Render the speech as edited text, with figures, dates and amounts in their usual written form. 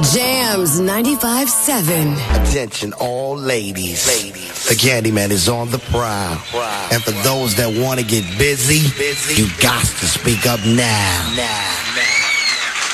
Jams 95.7. Attention all ladies. The Candyman is on the prowl. And for those that want to get busy, you got to speak up now.